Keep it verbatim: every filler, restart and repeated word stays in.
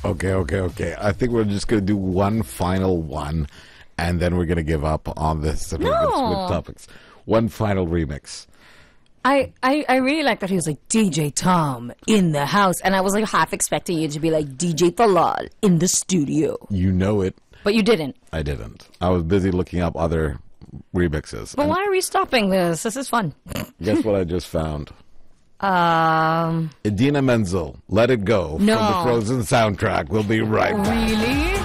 Okay, okay, okay. I think we're just going to do one final one, and then we're going to give up on this No. with topics. One final remix. I, I, I really like that he was like, D J Tom in the house. And I was like half expecting you to be like, D J Talal in the studio. You know it. But you didn't. I didn't. I was busy looking up other remixes. But And why are we stopping this? This is fun. guess what I just found? Um, Idina Menzel, Let It Go, No. from the Frozen soundtrack. We'll be right back. really?